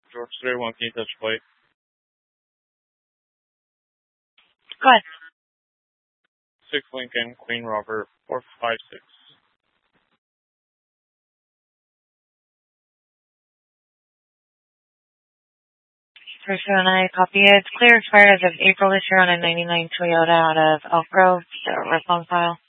George 31, can you touch plate? Go ahead. 6 Lincoln, Queen Robert, 456. First one I copy. It's clear expired as of April this year on a 99 Toyota out of Elk Grove, the Rathbone file.